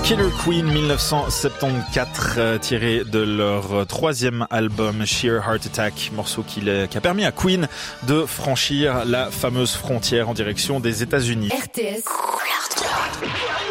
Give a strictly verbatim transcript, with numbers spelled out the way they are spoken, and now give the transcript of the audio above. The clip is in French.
Killer Queen dix-neuf cent soixante-quatorze, euh, tiré de leur troisième album Sheer Heart Attack, morceau qui, qui a permis à Queen de franchir la fameuse frontière en direction des États-Unis. R T S.